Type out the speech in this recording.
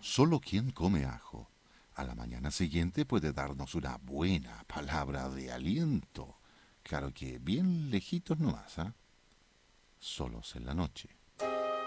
Solo quien come ajo a la mañana siguiente puede darnos una buena palabra de aliento. Claro que bien lejitos nomás, ¿ah? Solos en la noche.